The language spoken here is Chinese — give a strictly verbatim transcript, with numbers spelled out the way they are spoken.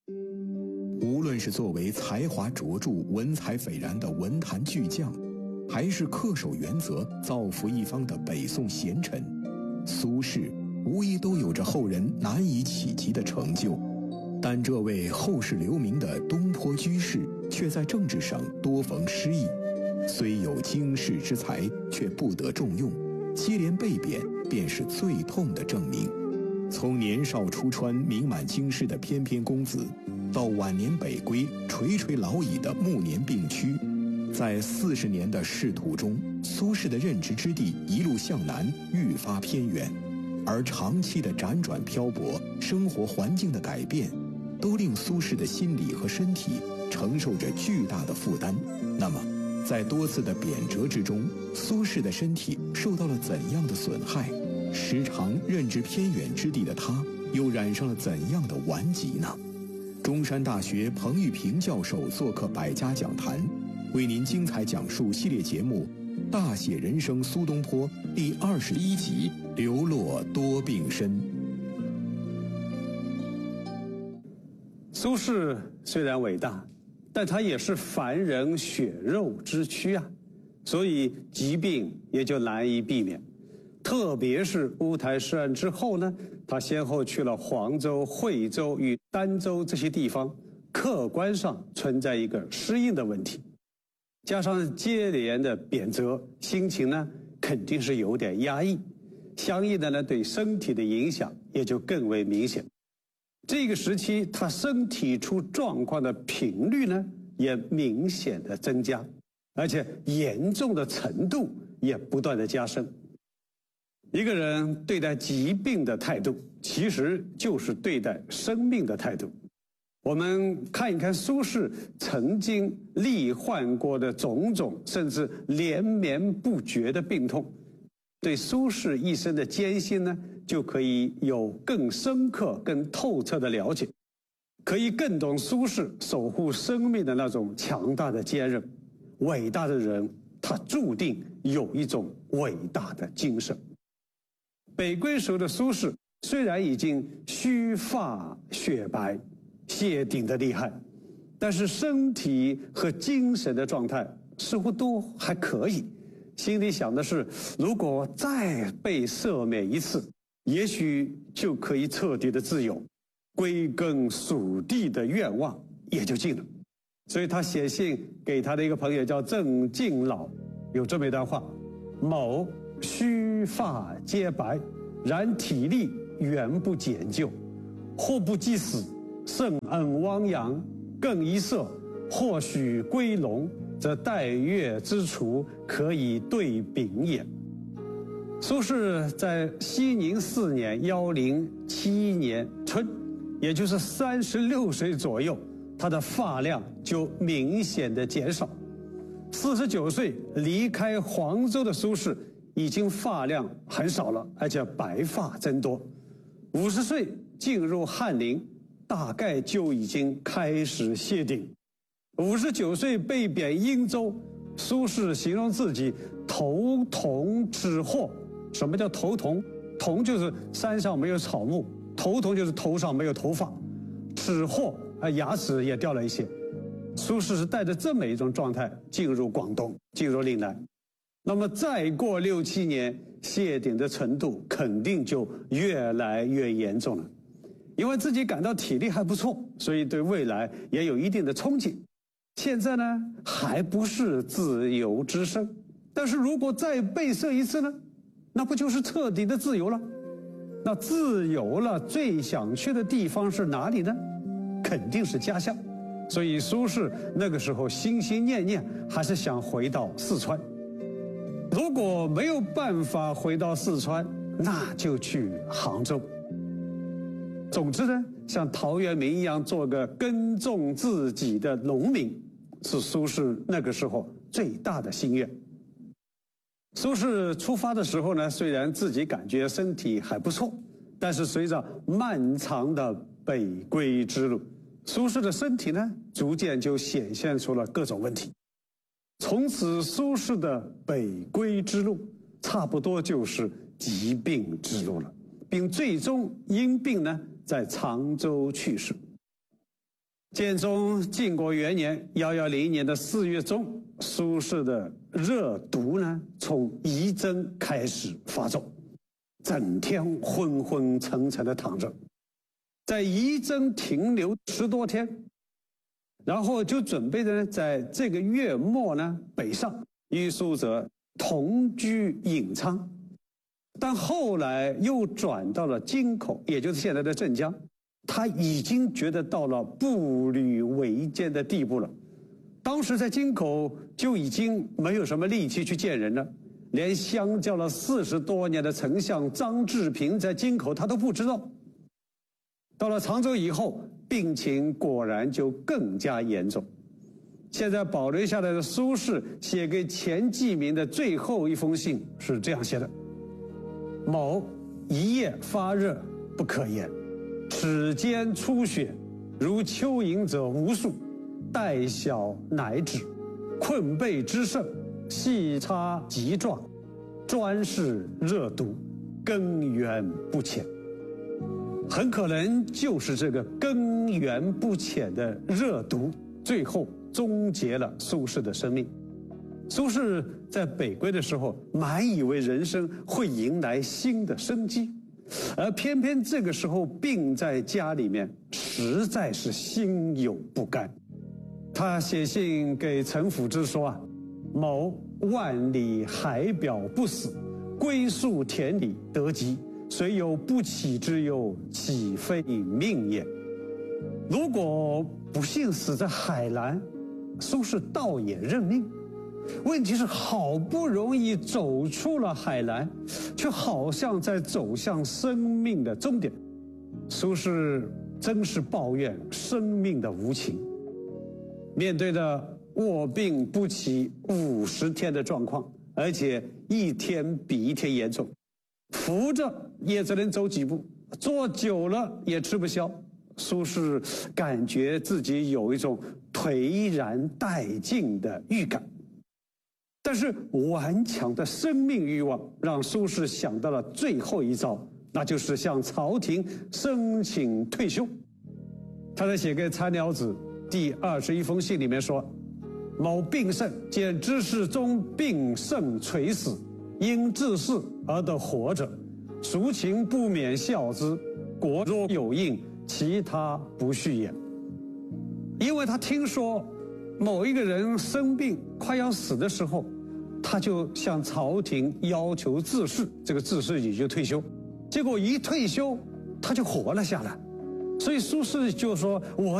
无论是作为才华卓著、文采斐然的文坛巨匠，还是恪守原则、造福一方的北宋贤臣，苏轼无疑都有着后人难以企及的成就。但这位后世留名的东坡居士，却在政治上多逢失意，虽有经世之才，却不得重用，接连被贬，便是最痛的证明。从年少出川、名满京师的翩翩公子，到晚年北归、垂垂老矣的暮年病躯，在四十年的仕途中，苏轼的任职之地一路向南，愈发偏远，而长期的辗转漂泊、生活环境的改变，都令苏轼的心理和身体承受着巨大的负担。那么，在多次的贬谪之中，苏轼的身体受到了怎样的损害？时常任职偏远之地的他，又染上了怎样的顽疾呢？中山大学彭玉平教授做客百家讲坛，为您精彩讲述系列节目《大写人生苏东坡》第二十一集《流落多病身》。 苏轼虽然伟大，但他也是凡人血肉之躯啊，所以疾病也就难以避免。特别是乌台诗案之后呢，他先后去了黄州、惠州与儋州这些地方，客观上存在一个适应的问题，加上接连的贬谪，心情呢肯定是有点压抑，相应的呢对身体的影响也就更为明显。这个时期他身体出状况的频率呢也明显的增加，而且严重的程度也不断的加深。一个人对待疾病的态度，其实就是对待生命的态度。我们看一看苏轼曾经罹患过的种种，甚至连绵不绝的病痛，对苏轼一生的艰辛呢，就可以有更深刻、更透彻的了解，可以更懂苏轼守护生命的那种强大的坚韧。伟大的人，他注定有一种伟大的精神。北归时候的苏轼虽然已经须发雪白、谢顶的厉害，但是身体和精神的状态似乎都还可以。心里想的是，如果再被赦免一次，也许就可以彻底的自由，归根属地的愿望也就尽了。所以他写信给他的一个朋友叫郑敬老，有这么一段话：某须发皆白，然体力原不减旧，或不及死，甚恩汪洋，更一色，或许归笼，则待月之除，可以对丙也。苏轼在熙宁四年幺零七一年春，也就是三十六岁左右，他的发量就明显的减少。四十九岁离开黄州的苏轼，已经发量很少了，而且白发增多。五十岁进入翰林，大概就已经开始谢顶。五十九岁被贬殷州，苏轼形容自己头铜齿豁。什么叫头铜？铜就是山上没有草木，头铜就是头上没有头发，齿豁啊，牙齿也掉了一些。苏轼是带着这么一种状态进入广东，进入岭南。那么再过六七年，谢顶的程度肯定就越来越严重了。因为自己感到体力还不错，所以对未来也有一定的憧憬。现在呢，还不是自由之身，但是如果再被赦一次呢，那不就是彻底的自由了？那自由了，最想去的地方是哪里呢？肯定是家乡。所以苏轼那个时候心心念念还是想回到四川。如果没有办法回到四川，那就去杭州。总之呢，像陶渊明一样做个耕种自己的农民，是苏轼那个时候最大的心愿。苏轼出发的时候呢，虽然自己感觉身体还不错，但是随着漫长的北归之路，苏轼的身体呢，逐渐就显现出了各种问题。从此苏轼的北归之路差不多就是疾病之路了，并最终因病呢在常州去世。 建中靖国元年一一零年的四月中，苏轼的热毒呢从仪征开始发作，整天昏昏沉沉的躺着，在仪征停留十多天，然后就准备着呢在这个月末呢北上，与苏辙同居颍昌，但后来又转到了京口，也就是现在的镇江。他已经觉得到了步履维艰的地步了。当时在京口就已经没有什么力气去见人了，连相交了四十多年的丞相张治平在京口他都不知道。到了常州以后，病情果然就更加严重。现在保留下来的苏轼写给钱继明的最后一封信是这样写的：某一夜发热不可言，齿间出血，如蚯蚓者无数，带小乃止，困备之甚，细插棘状，专是热毒，根源不浅。很可能就是这个根源不浅的热毒，最后终结了苏轼的生命。苏轼在北归的时候，满以为人生会迎来新的生机，而偏偏这个时候病在家里面，实在是心有不甘。他写信给陈辅之说啊：某万里海表不死，归宿田里得疾，虽有不起之忧，岂非命也？如果不幸死在海南，苏轼倒也认命。问题是好不容易走出了海南，却好像在走向生命的终点。苏轼真是抱怨生命的无情。面对着卧病不起五十天的状况，而且一天比一天严重，扶着也只能走几步，坐久了也吃不消。苏轼感觉自己有一种颓然殆尽的预感。但是顽强的生命欲望让苏轼想到了最后一招，那就是向朝廷申请退休。他在写给参辽子第二十一封信里面说：某病甚，见知事中病甚垂死，因治世而得活着，孰情不免笑之，国若有应，其他不续也。因为他听说某一个人生病快要死的时候，他就向朝廷要求自仕，这个自仕也就退休，结果一退休他就活了下来。所以苏轼就说：我